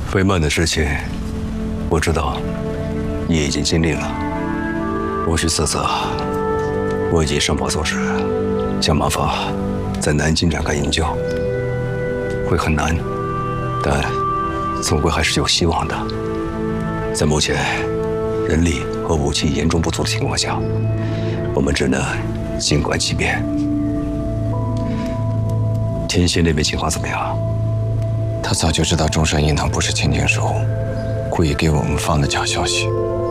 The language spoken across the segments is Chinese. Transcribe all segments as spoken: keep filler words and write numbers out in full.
飞曼的事情，我知道你已经经历了。无需自责，我已经上报组织，想办法在南京展开营救。会很难，但总归还是有希望的。在目前人力和武器严重不足的情况下，我们只能静观其变。天蝎那边情况怎么样？ 他早就知道中山银行不是千金收，故意给我们放的假消息。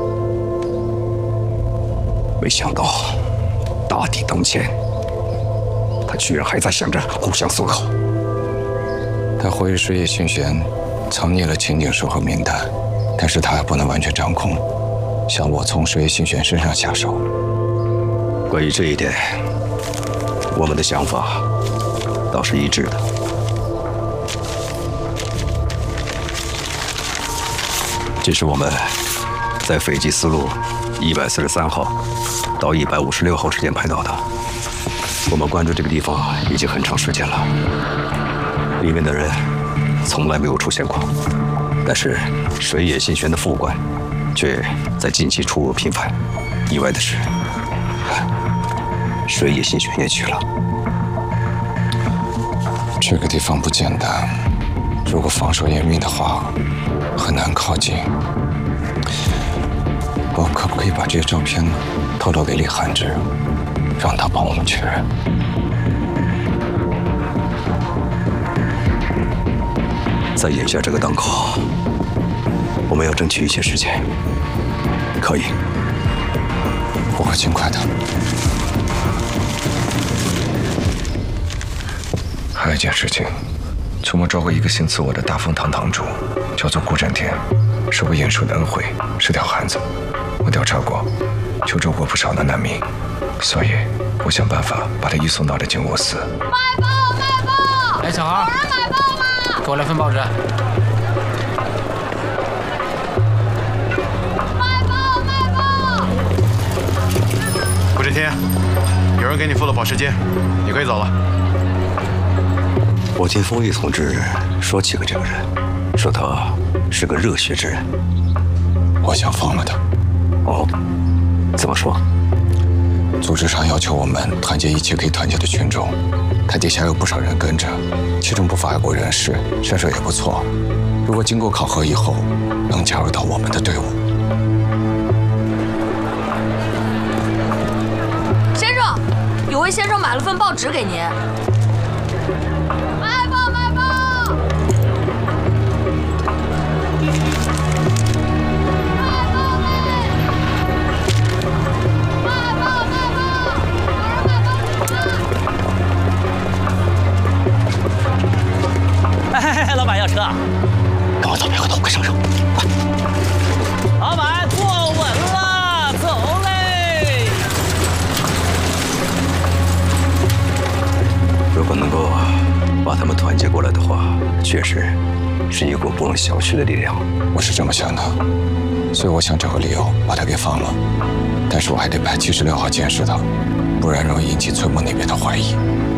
没想到大敌当前，他居然还在想着互相松口。 他怀疑水野信玄藏匿了千金收和名单，但是他还不能完全掌控，想我从水野信玄身上下手。 关于这一点，我们的想法倒是一致的。这是我们在斐济丝路一百四十三号到一百五十六号之间拍到的。我们关注这个地方已经很长时间了，里面的人从来没有出现过，但是水野信玄的副官却在近期出入频繁。意外的是，水野信玄也去了。 这个地方不简单，如果防守严密的话，很难靠近。我可不可以把这些照片透露给李汉之，让他帮我们确认？ 在眼下这个档口，我们要争取一些时间。可以， 我会尽快的。还有一件事情，秋末召回一个姓自我的大风堂堂主，叫做顾占天，是我鼹鼠的恩惠，是条汉子。我调查过，救助过不少的难民，所以我想办法把他移送到了静卧寺。 卖报卖报！ 哎，小孩， 有人买报吗？ 给我来份报纸。 卖报卖报！ 顾占天，有人给你付了保释金，你可以走了。 我听丰毅同志说起过这个人，说他是个热血之人。 我想放了他。 哦，怎么说？ 组织上要求我们团结一切可以团结的群众，他底下有不少人跟着，其中不乏爱国人士，身手也不错。如果经过考核以后，能加入到我们的队伍。 先生，有位先生买了份报纸给您。卖报卖报！ 哎，老板要车， 赶快走，别回头，快上车！快！ 老板坐稳了，走嘞！ 如果能够把他们团结过来的话，确实是一股不容小觑的力量。 我是这么想的，所以我想找个理由把他给放了。但是我还得派七十六号监视他，不然容易引起崔木那边的怀疑。